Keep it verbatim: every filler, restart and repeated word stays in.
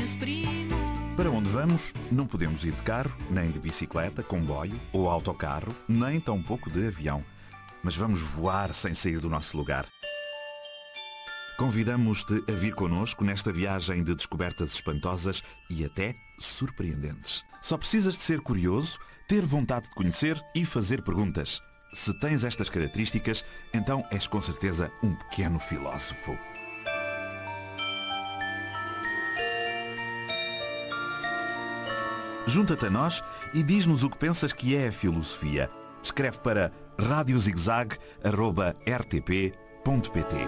Para onde vamos, não podemos ir de carro, nem de bicicleta, comboio ou autocarro, nem tampouco de avião. Mas vamos voar sem sair do nosso lugar. Convidamos-te a vir connosco nesta viagem de descobertas espantosas e até surpreendentes. Só precisas de ser curioso, ter vontade de conhecer e fazer perguntas. Se tens estas características, então és com certeza um pequeno filósofo. Junta-te a nós e diz-nos o que pensas que é a filosofia. Escreve para radiozigzag arroba r t p ponto p t.